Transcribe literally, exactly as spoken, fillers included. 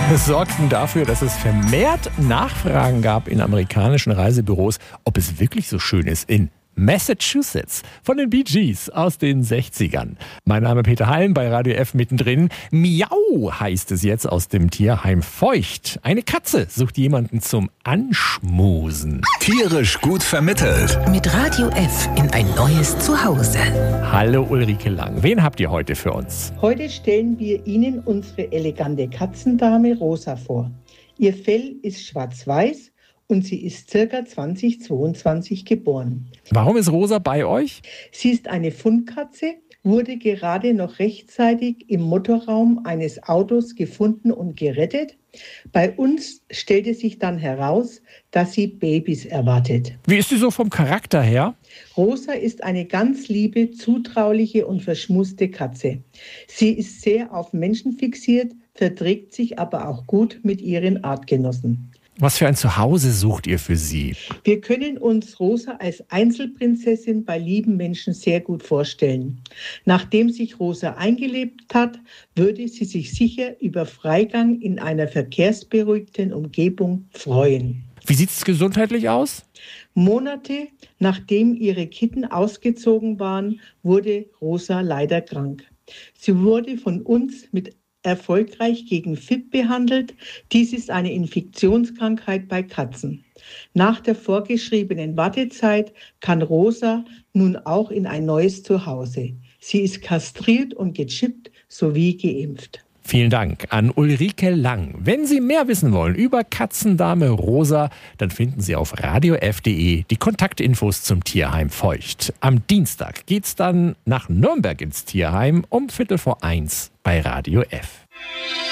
sorgten dafür, dass es vermehrt Nachfragen gab in amerikanischen Reisebüros, ob es wirklich so schön ist in Massachusetts von den Bee Gees aus den sechzigern. Mein Name ist Peter Halm, bei Radio F mittendrin. Miau heißt es jetzt aus dem Tierheim Feucht. Eine Katze sucht jemanden zum Anschmusen. Tierisch gut vermittelt. Mit Radio F in ein neues Zuhause. Hallo Ulrike Lang, wen habt ihr heute für uns? Heute stellen wir Ihnen unsere elegante Katzendame Rosa vor. Ihr Fell ist schwarz-weiß und sie ist ca. zweitausendzweiundzwanzig geboren. Warum ist Rosa bei euch? Sie ist eine Fundkatze, wurde gerade noch rechtzeitig im Motorraum eines Autos gefunden und gerettet. Bei uns stellte sich dann heraus, dass sie Babys erwartet. Wie ist sie so vom Charakter her? Rosa ist eine ganz liebe, zutrauliche und verschmuste Katze. Sie ist sehr auf Menschen fixiert, verträgt sich aber auch gut mit ihren Artgenossen. Was für ein Zuhause sucht ihr für sie? Wir können uns Rosa als Einzelprinzessin bei lieben Menschen sehr gut vorstellen. Nachdem sich Rosa eingelebt hat, würde sie sich sicher über Freigang in einer verkehrsberuhigten Umgebung freuen. Wie sieht es gesundheitlich aus? Monate nachdem ihre Kitten ausgezogen waren, wurde Rosa leider krank. Sie wurde von uns mit erfolgreich gegen F I P behandelt. Dies ist eine Infektionskrankheit bei Katzen. Nach der vorgeschriebenen Wartezeit kann Rosa nun auch in ein neues Zuhause. Sie ist kastriert und gechippt sowie geimpft. Vielen Dank an Ulrike Lang. Wenn Sie mehr wissen wollen über Katzendame Rosa, dann finden Sie auf radio f punkt de die Kontaktinfos zum Tierheim Feucht. Am Dienstag geht's dann nach Nürnberg ins Tierheim um Viertel vor eins bei Radio F.